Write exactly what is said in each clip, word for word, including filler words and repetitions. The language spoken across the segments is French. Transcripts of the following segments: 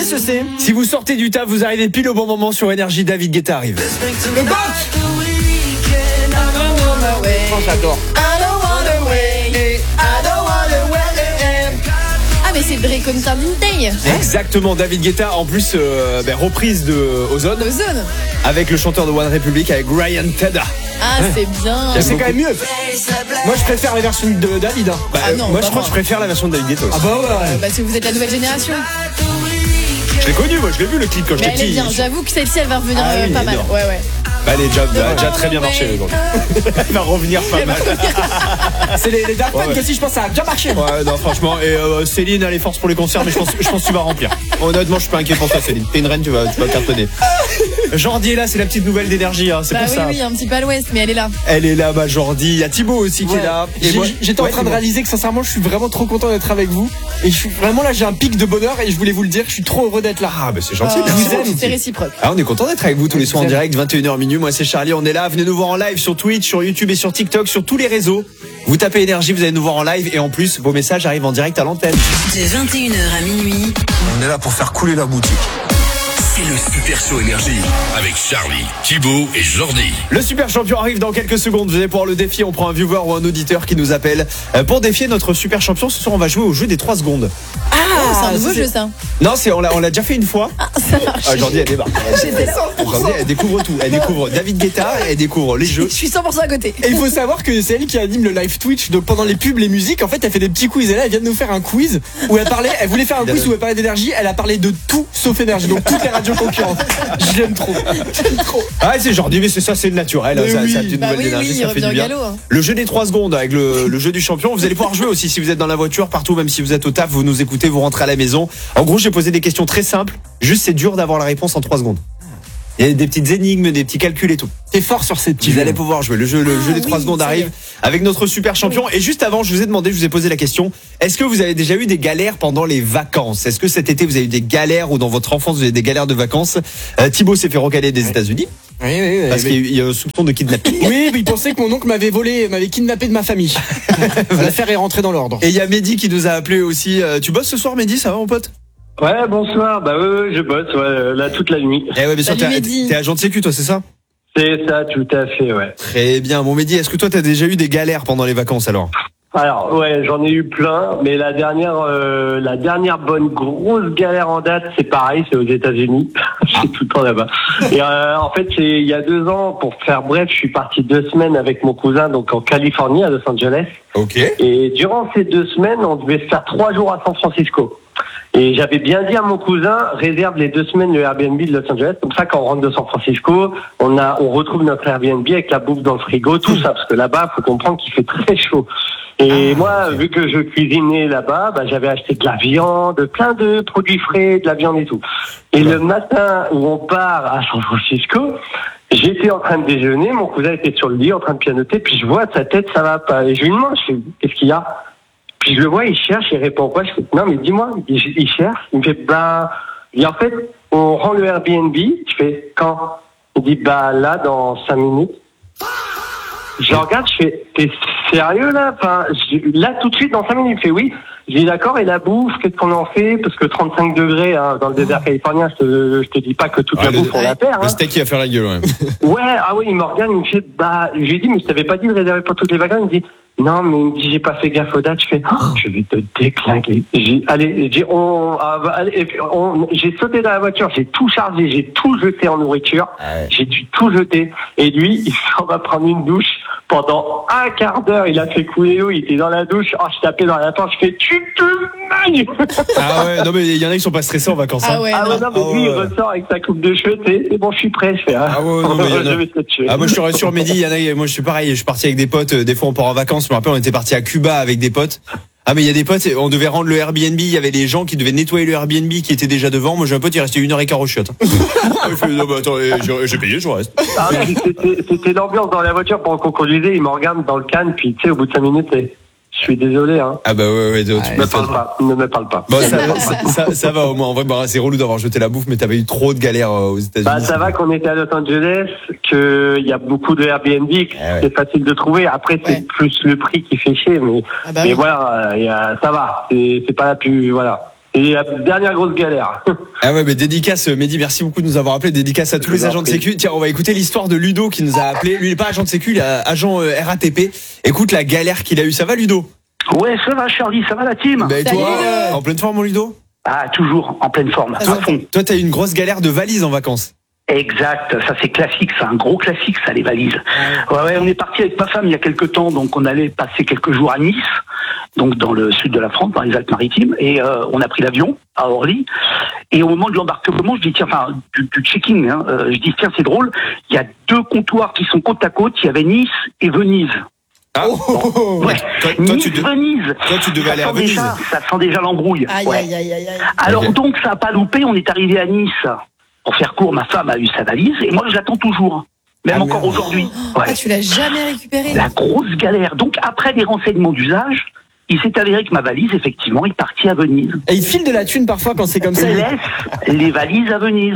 ce c'est. Si vous sortez du taf, vous arrivez pile au bon moment sur Énergie, David Guetta arrive. Le Bank. Oh, j'adore. Ah mais c'est Drake on Day. Exactement, David Guetta en plus euh, ben, reprise de Ozone. Ozone. Avec le chanteur de One Republic avec Ryan Tedder. Ah c'est bien. C'est quand même mieux. Moi je préfère la version de David. Hein. Bah, ah non, moi je bah crois que je préfère la version de David Guetta aussi. Ah bah ouais. Euh, bah si vous êtes la nouvelle génération. Je l'ai connu, moi je l'ai vu le clip quand Mais j'étais elle est petit. bien, j'avoue que celle-ci elle va revenir Ah, euh, oui, pas elle mal. est bien. Ouais ouais. Bah, elle est déjà, elle a déjà très bien marché aujourd'hui. Elle va revenir pas mal. C'est les, les Daft Punk Ouais, ouais. aussi, je pense que ça a bien marché. Ouais, non, franchement. Et euh, Céline a les forces pour les concerts, mais je pense, je pense que tu vas remplir. Honnêtement, je suis pas inquiet pour toi, Céline. T'es une reine, tu vas, tu vas cartonner. Jordi est là, c'est la petite nouvelle d'Énergie, hein, c'est Bah pour oui ça. oui, un petit peu à l'ouest, mais elle est là. Elle est là, bah Jordi. Il y a Thibaut aussi qui Ouais. est là. Et J'ai- moi- J'étais en Ouais, train de dis-moi. réaliser que sincèrement je suis vraiment trop content d'être avec vous. Et je suis vraiment là, j'ai un pic de bonheur et je voulais vous le dire, je suis trop heureux d'être là. Ah, bah c'est gentil. Oh, merci. vous aime. c'est réciproque. Ah, on est content d'être avec vous tous les soirs en Vous direct, vingt et une heures minuit. Moi, c'est Charlie, on est là. Venez nous voir en live sur Twitch, sur YouTube et sur TikTok, sur tous les réseaux. Vous tapez Énergie, vous allez nous voir en live. Et en plus, vos messages arrivent en direct à l'antenne. De vingt et une heures à minuit, On est là pour faire couler la boutique. C'est le Super Show Énergie avec Charlie, Thibaut et Jordi. Le super champion arrive dans quelques secondes. Vous allez pouvoir le défier. On prend un viewer ou un auditeur qui nous appelle euh, pour défier notre super champion. Ce soir, on va jouer au jeu des trois secondes. Oh, c'est un nouveau ça, jeu c'est- ça. Non, c'est on l'a on l'a déjà fait une fois. Ça marche. Ah, Jordi, elle débarque. J'étais là. Jordi, elle découvre tout. Elle découvre David Guetta, elle découvre les jeux. Je suis cent pour cent à côté. Et il faut savoir que c'est elle qui anime le live Twitch. Donc pendant les pubs, les musiques, en fait, elle fait des petits quiz. Et là, elle vient de nous faire un quiz où elle parlait, elle voulait faire un quiz où elle parlait d'énergie. Elle a parlé de tout sauf énergie. Donc toutes les radios concurrentes. Je l'aime trop. J'aime trop. Ah, c'est Jordi, mais c'est ça, c'est naturel. Mais ça, oui. ça a une Bah nouvelle oui, d'énergie, oui, il ça fait revient du au bien. galop, hein. Le jeu des trois secondes avec le, le jeu du champion. Vous allez pouvoir jouer aussi si vous êtes dans la voiture, partout, même si vous êtes au taf, vous nous écoutez, vous rentrez à la maison. En gros, j'ai posé des questions très simples. Juste, c'est dur d'avoir la réponse en trois secondes. Il y a des petites énigmes, des petits calculs et tout. T'es fort sur ces petits Vous jeux. allez pouvoir jouer. Le jeu, le Ah jeu des trois oui, secondes ça y est. arrive avec notre super champion. Et juste avant, je vous ai demandé, je vous ai posé la question. Est-ce que vous avez déjà eu des galères pendant les vacances? Est-ce que cet été, vous avez eu des galères ou dans votre enfance, vous avez eu des galères de vacances? euh, Thibaut s'est fait recaler des États-Unis Oui, oui, oui. parce oui. qu'il y a un soupçon de kidnapping. Oui, mais il pensait que mon oncle m'avait volé, m'avait kidnappé de ma famille. L'affaire est rentrée dans l'ordre. Et il y a Mehdi qui nous a appelé aussi. Euh, tu bosses ce soir, Mehdi? Ça va, mon pote? Ouais, bonsoir. Bah ouais, ouais, je bosse, ouais, là toute la nuit. Eh ouais, bien sûr, Salut, t'es Mehdi. t'es agent de sécu, toi, c'est ça? C'est ça, tout à fait, ouais. Très bien. Bon, Mehdi, est-ce que toi, t'as déjà eu des galères pendant les vacances alors? Alors ouais, j'en ai eu plein, mais la dernière, euh, la dernière bonne grosse galère en date, c'est pareil, c'est aux États-Unis. Je suis tout le temps là-bas. Et euh, en fait, c'est il y a deux ans, pour faire bref, je suis parti deux semaines avec mon cousin, donc en Californie, à Los Angeles. Ok. Et durant ces deux semaines, on devait se faire trois jours à San Francisco. Et j'avais bien dit à mon cousin, réserve les deux semaines le Airbnb de Los Angeles. Comme ça, quand on rentre de San Francisco, on a, on retrouve notre Airbnb avec la bouffe dans le frigo, tout ça. Parce que là-bas, faut comprendre qu'il fait très chaud. Et moi, vu que je cuisinais là-bas, bah, j'avais acheté de la viande, plein de produits frais, de la viande et tout. Et le matin où on part à San Francisco, j'étais en train de déjeuner, mon cousin était sur le lit en train de pianoter, puis je vois sa tête, ça va pas. Et je lui demande, je fais, qu'est-ce qu'il y a? Puis je le vois, il cherche, il répond quoi? Je fais, non, mais dis-moi, il, il cherche. Il me fait, bah, et en fait, on rend le Airbnb. Je fais, quand? Il dit, bah, là, dans cinq minutes. Je le regarde, je fais, t'es sérieux, là? Enfin, je- là, tout de suite, dans cinq minutes. Il fait, oui. Je dis, d'accord, et la bouffe, qu'est-ce qu'on en fait? Parce que trente-cinq degrés, hein, dans le désert californien, je te, je te dis pas que toute Ouais, la le- bouffe, on la perd, Le hein. steak, il va faire la gueule, ouais. Ouais, ah oui, il me regarde, il me fait, bah, je lui ai dit, mais je t'avais pas dit de réserver pour toutes les vacances. Il me dit, non, mais il me dit, j'ai pas fait gaffe aux dates. Je fais, oh, je vais te déclinguer. J'ai, allez, j'ai, on, ah, bah, allez, et puis, on, j'ai sauté dans la voiture, j'ai tout chargé, j'ai tout jeté en nourriture. J'ai dû tout jeter. Et lui, il s'en va prendre une douche. Pendant un quart d'heure, il a fait couler l'eau, il était dans la douche. Oh, je tapais dans la tente, je fais, tu te manges! Ah ouais, non, mais il y en a qui sont pas stressés en vacances. Ah hein. ouais, Ah non. ouais, non, mais Oh, lui, il ouais. ressort avec sa coupe de cheveux, c'est c'est bon, je suis prêt, je fais, hein. Ah ouais, non, mais il y en a- Je vais te tuer. Ah moi je te rassure Mehdi, il y en a, moi je suis pareil, je suis parti avec des potes, euh, des fois on part en vacances, je me rappelle on était parti à Cuba avec des potes. Ah mais il y a des potes, on devait rendre le Airbnb, il y avait les gens qui devaient nettoyer le Airbnb qui étaient déjà devant, moi j'ai un pote il restait une heure et quart au chiottes. Il fait, non, bah, attends, eh, j'ai j'ai payé, je reste. Ah, mais c'était c'était l'ambiance dans la voiture pendant qu'on conduisait, il me regarde dans le canne, puis tu sais, au bout de cinq minutes, c'est, je suis désolé, hein. Ah bah ouais, ouais, tu Ne me parle pas, ne me parle pas. Bon, ça, ça, ça, ça va au moins, en vrai, bah, c'est relou d'avoir jeté la bouffe, mais t'avais eu trop de galères euh, aux États-Unis. Bah, ça va qu'on était à Los Angeles, qu'il y a beaucoup de Airbnb, que Ah ouais. c'est facile de trouver. Après, c'est Ouais. plus le prix qui fait chier, mais, Ah bah mais oui. voilà, il y a, ça va. C'est, c'est pas la plus, voilà. Et la dernière grosse galère. Ah ouais, mais dédicace, Mehdi, merci beaucoup de nous avoir appelé. Dédicace à tous les agents de sécu. Tiens, on va écouter l'histoire de Ludo qui nous a appelé. Lui, il est pas agent de sécu, il est agent euh, R A T P. Écoute la galère qu'il a eue. Ça va, Ludo? Ouais, ça va, Charlie, ça va la team? Bah, et Salut, toi, Ludo. en pleine forme, mon Ludo? Ah, toujours en pleine forme. Toi, À fond. toi, t'as eu une grosse galère de valise en vacances. Exact, ça c'est classique, c'est un gros classique ça, les valises. Ouais, ouais, on est parti avec ma femme il y a quelques temps, donc on allait passer quelques jours à Nice, donc dans le sud de la France, dans les Alpes-Maritimes, et euh, on a pris l'avion à Orly. Et au moment de l'embarquement, je dis tiens, enfin du, du checking, hein, euh, je dis tiens c'est drôle, il y a deux comptoirs qui sont côte à côte, il y avait Nice et Venise. Ah, Oh. Ouais. Toi- toi, Nice, tu de- Venise. toi, tu devais Ça aller à sent Venise. déjà- ça sent déjà l'embrouille. Aïe, Ouais. aïe, aïe, aïe, aïe. Alors Ok. donc ça a pas loupé, on est arrivé à Nice. Pour faire court, ma femme a eu sa valise et moi je l'attends toujours, même Ah, encore merde. aujourd'hui. Ah, Ouais. tu l'as jamais récupéré? La grosse galère. Donc après des renseignements d'usage, il s'est avéré que ma valise effectivement est partie à Venise. Et il file de la thune parfois quand c'est comme ça. il- Laisse les valises à Venise.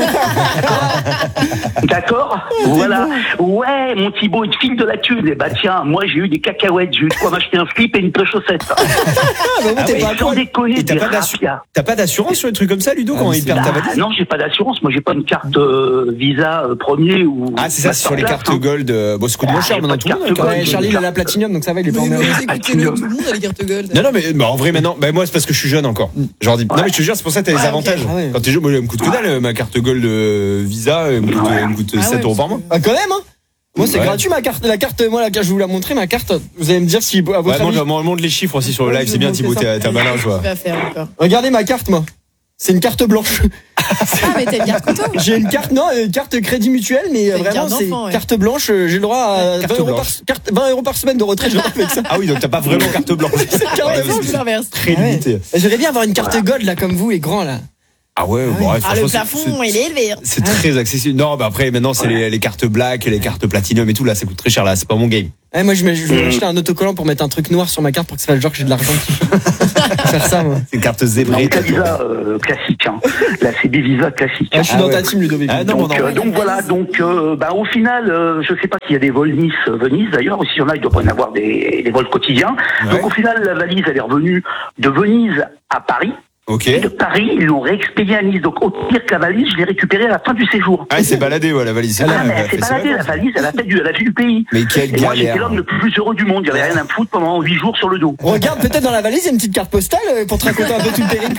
D'accord. Voilà. Ouais, mon Thibaut, il te file de la thune. Et bah tiens, moi j'ai eu des cacahuètes, j'ai eu de quoi m'acheter un slip et une paire de chaussettes. Ah, bah, bon, t'es Et pas à sans poil. déconner, Et t'as des pas d'assu- rapias. T'as pas d'assurance sur les trucs comme ça, Ludo, quand Ah, il c'est- perd ta Bah, valise? non, j'ai pas d'assurance. Moi, j'ai pas une carte euh, Visa euh, premier ou. Ah, c'est ça, c'est sur les Masterclass, cartes hein. Gold. euh, Bon, ça coûte moins Ah, cher y a maintenant, pas tout de le monde. carte a une Gold. Ouais, carte Charlie, il a Gold. la platinum, donc ça va, il est pas en Mais erreur. non, écoutez-le, tout le monde a les cartes gold. Non, non, mais bah, en vrai, maintenant, bah, moi, c'est parce que je suis jeune encore. Genre, dis, non, mais je te jure, c'est pour ça que t'as les Ouais, ok. avantages. Ah ouais. Quand t'es jeune, moi, elle me coûte que dalle, euh, ma carte Gold euh, Visa, elle me coûte, elle me coûte Ah ouais, sept euros par mois. Ah, quand même, hein. Moi, c'est Ouais. gratuit, ma carte. La carte, moi, la carte, je vais vous la montrer, ma carte. Vous allez me dire si, à votre Ouais, avis. montre, montre les chiffres aussi sur le Ouais, live, je c'est bien, vais Thibaut, montrer t'es t'es un malin, toi. Tu vas faire encore. Regardez ma carte, moi. C'est une carte blanche. Ah, mais t'as une carte photo? J'ai une carte, non, une carte crédit mutuel, mais C'est une vraiment, carte c'est d'enfant, ouais. carte blanche. euh, J'ai le droit à Carte vingt euros, par, blanche. carte, vingt euros par semaine de retraite, je avec ça. Ah oui, donc t'as pas vraiment carte blanche. carrément Ouais, Non, c'est je l'inverse. très Ah ouais. limité. J'aimerais bien avoir une carte gold, là, comme vous, les grands, là. Ah ouais, bon, ouais, Ah, le franchement, c'est- plafond, c'est- il est élevé. c'est très accessible. Non, bah après, maintenant, c'est les, les cartes black, les cartes platinum et tout, là, ça coûte très cher, là, c'est pas mon game. Ouais, moi, je, mets- je vais acheter un autocollant pour mettre un truc noir sur ma carte pour que ça fasse genre que j'ai de l'argent dessus. Faire ça, moi. C'est une carte Non, zébrée. la Visa euh, classique, hein. La C B Visa classique. Ah, je suis Ah dans ouais. ta team, Ludovic. Ah non, Donc, non, euh, donc voilà, donc euh, bah, au final, euh, je sais pas s'il y a des vols Nice-Venise d'ailleurs, ou s'il y en a, il doit pas y en avoir des, des vols quotidiens. Ouais. Donc au final, la valise, elle est revenue de Venise à Paris. Ok. Et de Paris, ils l'ont réexpédiée à Nice. Donc au pire que la valise, je l'ai récupérée à la fin du séjour. Ah, il s'est baladé, ouais, la valise. Ah, là, mais elle a elle s'est fait ses baladée, la vacances. valise, elle a fait du, elle a fait du pays. Mais quelle Et moi, j'étais galère. l'homme le plus heureux du monde. Il n'y avait rien à me foutre pendant huit jours sur le dos. Regarde, peut-être dans la valise, il y a une petite carte postale euh, pour te raconter un peu tout le périple.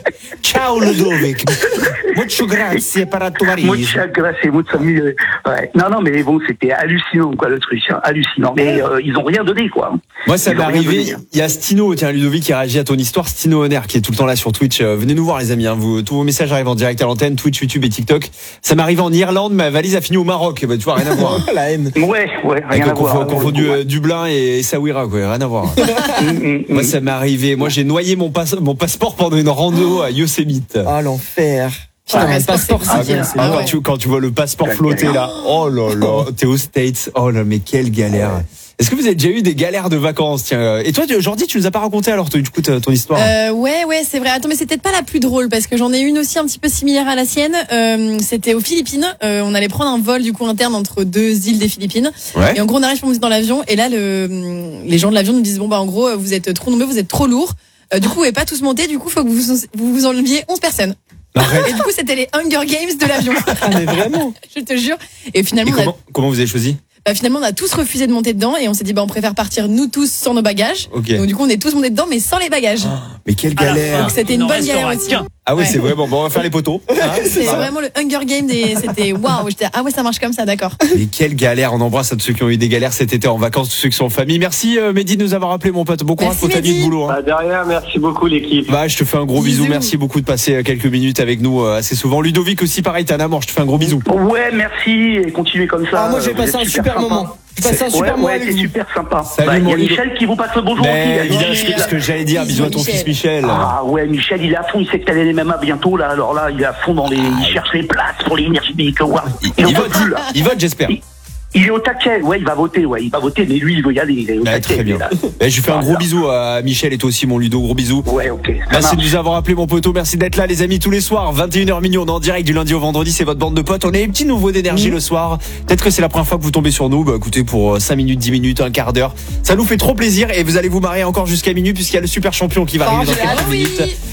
Ciao, Ludovic. Mucho grazie per la tua valise. Muchas gracias, muchas mille. Ouais. Non, non, mais bon, c'était hallucinant, quoi, le truc. Hein, hallucinant. Mais euh, ils ont rien donné, quoi. Moi, ça Ils m'est ont rien arrivé. donné, hein. Il y a Stino, tiens, Ludovic, qui réagit à ton histoire. Stino Honner, qui est tout le temps là sur Twitch. Euh, venez nous voir, les amis. Hein. Vous, tous vos messages arrivent en direct à l'antenne, Twitch, YouTube et TikTok. Ça m'est arrivé en Irlande. Ma valise a fini au Maroc. Eh ben, tu vois, rien à voir. La haine. Ouais, ouais, rien Avec à voir. confondu euh, Dublin et Essaouira, quoi. Rien à voir. Hum, hum, Moi, hum. ça m'est arrivé. Moi, j'ai noyé mon, passe- mon passeport pendant une rando à Yosemite. Ah, l'enfer. Putain, Ah, un le passeport, passeport, c'est c'est bien. c'est- Ah quand, ouais. tu, quand tu vois le passeport flotter là, oh là là, t'es aux States, oh là, mais quelle galère. Est-ce que vous avez déjà eu des galères de vacances, tiens? Et toi, Jordi, tu nous as pas raconté alors, toi, du coup, ta- ton histoire? Euh, ouais, ouais, c'est vrai. Attends, mais c'est peut-être pas la plus drôle parce que j'en ai une aussi un petit peu similaire à la sienne. Euh, c'était aux Philippines. Euh, on allait prendre un vol du coup interne entre deux îles des Philippines. Ouais. Et en gros, on arrive pour monter dans l'avion et là, le, les gens de l'avion nous disent bon bah en gros, vous êtes trop nombreux, vous êtes trop lourds. Euh, du coup, vous pouvez pas tous monter. Du coup, faut que vous vous, vous enleviez onze personnes. Arrête. Et du coup, c'était les Hunger Games de l'avion. Ah, mais vraiment. Je te jure. Et Et finalement, on a comment, comment vous avez choisi? bah, finalement, on a tous refusé de monter dedans et on s'est dit, bah, on préfère partir nous tous sans nos bagages. Ok. Donc, du coup, on est tous montés dedans, mais sans les bagages. Mais quelle galère. Donc, c'était une bonne galère aussi. Ah oui, Ouais. c'est vrai, bon, bon, on va faire les poteaux. Hein, C'est ça. vraiment le Hunger Game des, c'était waouh. J'étais, ah ouais, ça marche comme ça, d'accord. Mais quelle galère. On embrasse à tous ceux qui ont eu des galères cet été en vacances, tous ceux qui sont en famille. Merci, euh, Mehdi, de nous avoir appelé, mon pote. Bon courage Merci, pour ta nuit de Mehdi. boulot. Hein. Bah, derrière, merci beaucoup, l'équipe. Bah, je te fais un gros bisou. Bisous. Merci beaucoup de passer euh, quelques minutes avec nous euh, assez souvent. Ludovic aussi, pareil, t'es un amour. Je te fais un gros bisou. Ouais, merci et continuez comme ça. Ah, moi, j'ai Vous passé êtes un super sympa. moment. J'ai passé un Ouais, super moment ouais, avec c'est vous. super sympa. Salut, Bah, il y mon a Ludo. Michel qui vous passe le bonjour Mais aussi. là. évidemment, ce que- ce que j'allais dire, bisous à ton Michel. fils Michel. Ah ouais, Michel, il est à fond, il sait que t'as les M M A bientôt, là, alors là, il est à fond dans les, il cherche les places pour les Energy Music Awards. Il, Il en il peut vote, plus, là. il vote, j'espère. Il- Il est au taquet, ouais, il va voter, ouais, il va voter, mais lui, il veut y aller, il est au Bah, taquet. très bien. lui, là. Bah, je lui fais un gros Voilà. bisou à Michel et toi aussi, mon Ludo, gros bisou. Ouais, ok. ça Merci de marche. nous avoir appelé, mon poteau. Merci d'être là, les amis, tous les soirs. vingt et une heures minuit, on est en direct du lundi au vendredi. C'est votre bande de potes. On a des petits nouveaux d'énergie le soir. Peut-être que c'est la première fois que vous tombez sur nous. Bah, écoutez, pour cinq minutes, dix minutes, un quart d'heure. Ça nous fait trop plaisir et vous allez vous marier encore jusqu'à minuit puisqu'il y a le super champion qui va Oh, arriver dans j'ai quelques hâte. minutes. Oui.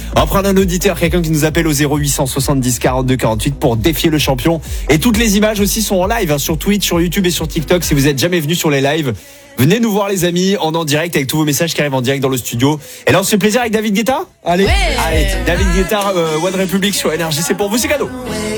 On va prendre un auditeur, quelqu'un qui nous appelle au zéro huit cent soixante-dix quarante-deux quarante-huit pour défier le champion. Et toutes les images aussi sont en live hein, sur Twitch, sur YouTube et sur TikTok. Si vous êtes jamais venu sur les lives, venez nous voir les amis, on est en direct avec tous vos messages qui arrivent en direct dans le studio. Et là on se fait plaisir avec David Guetta. Allez. Ouais. Allez, David Guetta, euh, One Republic sur Énergie, c'est pour vous, c'est cadeau.